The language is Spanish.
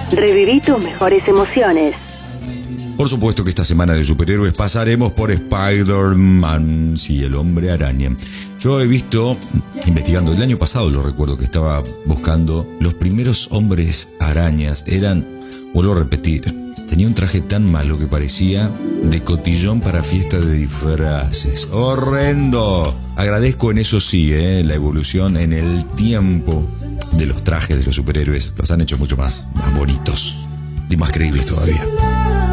Reviví tus mejores emociones. Por supuesto que esta semana de superhéroes pasaremos por Spider-Man, sí, el hombre araña. Yo he visto, investigando, el año pasado lo recuerdo que estaba buscando, los primeros hombres arañas eran, vuelvo a repetir, tenía un traje tan malo que parecía de cotillón para fiesta de disfraces. ¡Horrendo! Agradezco en eso sí, la evolución en el tiempo de los trajes de los superhéroes. Los han hecho mucho más bonitos y más creíbles todavía.